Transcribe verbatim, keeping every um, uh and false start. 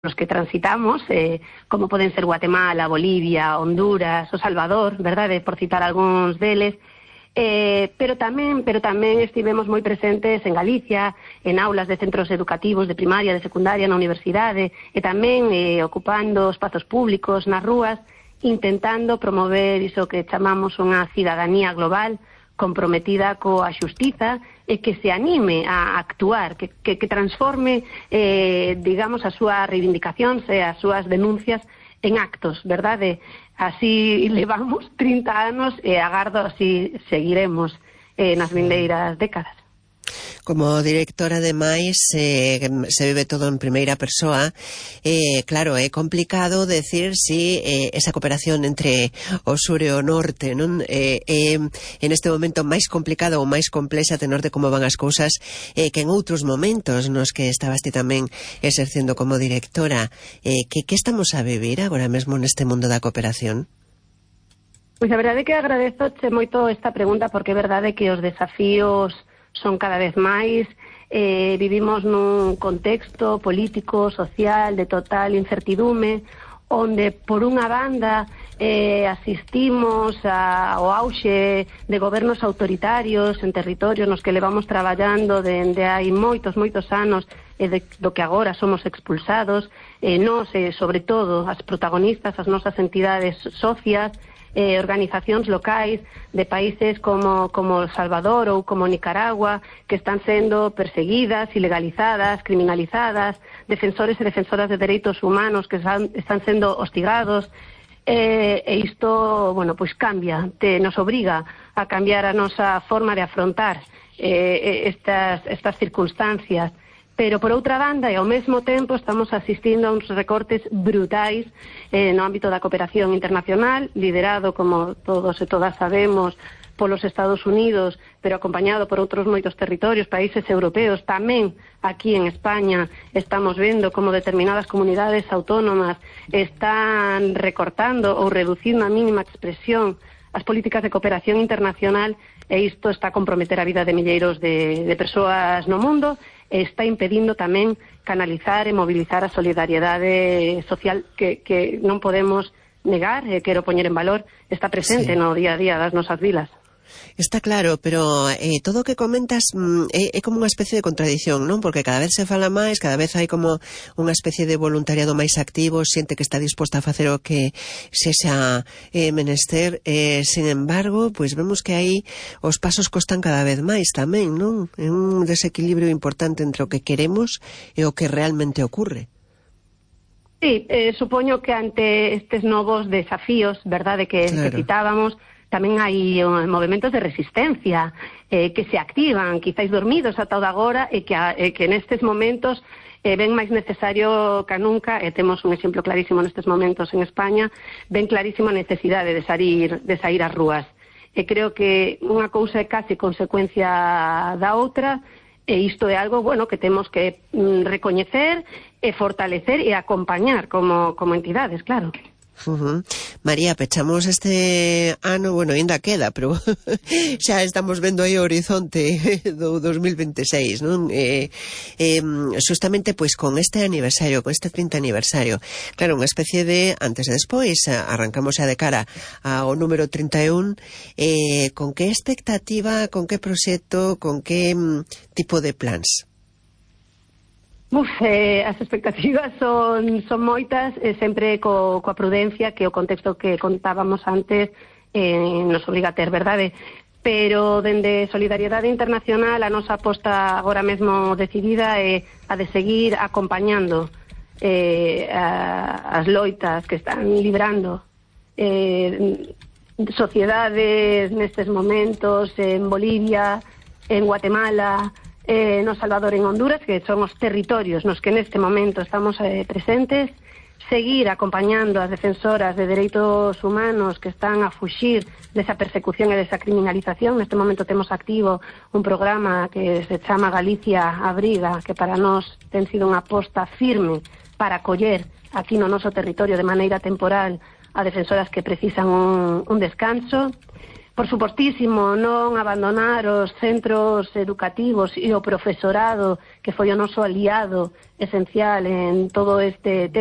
los que transitamos, eh, como poden ser Guatemala, Bolivia, Honduras, O Salvador, verdade, por citar algúns deles. Eh, pero tamén pero tamén estivemos moi presentes en Galicia, en aulas de centros educativos de primaria, de secundaria, na universidade, e tamén eh, ocupando espazos públicos nas rúas, intentando promover iso que chamamos unha cidadanía global comprometida coa xustiza e que se anime a actuar, que, que, que transforme, eh, digamos, as súas reivindicacións e as súas denuncias en actos, verdade? Así levamos trinta anos e agardo así seguiremos eh, nas vindeiras décadas. Como directora, ademais, eh, se vive todo en primeira persoa, eh, claro, é complicado decir si eh, esa cooperación entre o sur e o norte, non? Eh, eh, en este momento máis complicado ou máis complexa tenor de como van as cousas eh, que en outros momentos nos que estabas ti tamén exercendo como directora. Eh, que, que estamos a vivir agora mesmo neste mundo da cooperación? Pois a verdade é que agradezoche moito esta pregunta, porque é verdade que os desafíos son cada vez máis, eh, vivimos nun contexto político, social, de total incertidume, onde por unha banda eh, asistimos a, ao auxe de gobernos autoritarios en territorios nos que levamos traballando dende hai moitos, moitos anos, e de, do que agora somos expulsados, eh, nós, eh, sobre todo, as protagonistas, as nosas entidades socias, Eh, organizacións locais de países como, como El Salvador ou como Nicaragua, que están sendo perseguidas, ilegalizadas, criminalizadas, defensores e defensoras de dereitos humanos que están, están sendo hostigados, eh, e isto, bueno, pois cambia, te, nos obriga a cambiar a nosa forma de afrontar eh, estas, estas circunstancias. Pero, por outra banda, e ao mesmo tempo, estamos asistindo a uns recortes brutais eh, no ámbito da cooperación internacional, liderado, como todos e todas sabemos, polos Estados Unidos, pero acompañado por outros moitos territorios, países europeos. Tamén aquí en España estamos vendo como determinadas comunidades autónomas están recortando ou reducindo a mínima expresión as políticas de cooperación internacional, e isto está a comprometer a vida de milleiros de, de persoas no mundo, e está impedindo tamén canalizar e mobilizar a solidariedade social que, que non podemos negar, e quero poñer en valor, está presente sí. no día a día das nosas vilas. Está claro, pero eh, todo o que comentas mm, é, é como unha especie de contradición, non? Porque cada vez se fala máis, cada vez hai como unha especie de voluntariado máis activo, xente que está disposta a facer o que sexa eh, menester, eh, sin embargo, pois vemos que aí os pasos costan cada vez máis tamén, non? É un desequilibrio importante entre o que queremos e o que realmente ocurre. Sí, eh, supoño que ante estes novos desafíos, verdade, que, claro. que citábamos, tamén hai uh, movimentos de resistencia eh, que se activan, quizáis dormidos ata o de agora, e que, a, eh, que nestes momentos eh, ven máis necesario que nunca, e temos un exemplo clarísimo nestes momentos en España, ven clarísima necesidade de sair, de sair ás rúas. E creo que unha cousa é case consecuencia da outra, e isto é algo, bueno, que temos que mm, recoñecer e fortalecer e acompañar como, como entidades, claro. Uh-huh. María, pechamos este ano, bueno, ainda queda, pero xa estamos vendo aí o horizonte do dos mil veintiséis, non? Eh, eh, justamente, pois, con este aniversario, con este trinta aniversario, claro, unha especie de antes e despois, arrancamos xa de cara ao número trinta e un, eh, con que expectativa, con que proxecto, con que mm, tipo de plans? Uf, eh, as expectativas son, son moitas, eh, sempre co, coa prudencia que o contexto que contábamos antes eh, nos obriga a ter, verdade? Pero dende Solidariedade Internacional a nosa aposta agora mesmo decidida é a de seguir acompañando eh, a, as loitas que están librando eh, sociedades nestes momentos en Bolivia, en Guatemala, Eh, no Salvador, en Honduras, que son os territorios nos que neste momento estamos eh, presentes, seguir acompañando as defensoras de dereitos humanos que están a fuxir desa persecución e desa criminalización. Neste momento temos activo un programa que se chama Galicia Abriga, que para nós ten sido unha aposta firme para acoller aquí no noso territorio de maneira temporal a defensoras que precisan un, un descanso. Por supostísimo, non abandonar os centros educativos e o profesorado, que foi o noso aliado esencial en todo este tema.